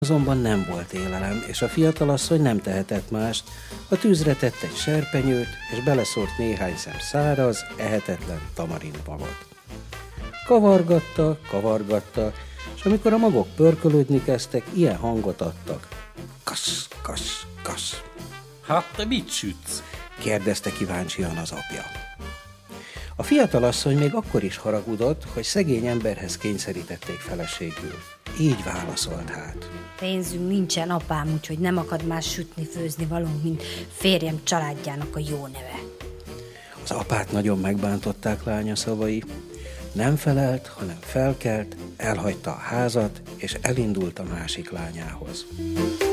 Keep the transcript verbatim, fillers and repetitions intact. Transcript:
Azonban nem volt élelem, és a fiatalasszony nem tehetett mást, a tűzre tett egy serpenyőt, és beleszórt néhány szem száraz, ehetetlen tamarindmagot. Kavargatta, kavargatta, és amikor a magok pörkölődni kezdtek, ilyen hangot adtak. Kasz, kasz, kasz. Hát te mit sütsz? Kérdezte kíváncsian az apja. A fiatalasszony még akkor is haragudott, hogy szegény emberhez kényszerítették feleségül. Így válaszolt hát. Pénzünk nincsen, apám, úgyhogy nem akad más sütni, főzni valónk, mint férjem családjának a jó neve. Az apát nagyon megbántották lánya szavai. Nem felelt, hanem felkelt, elhagyta a házat, és elindult a másik lányához.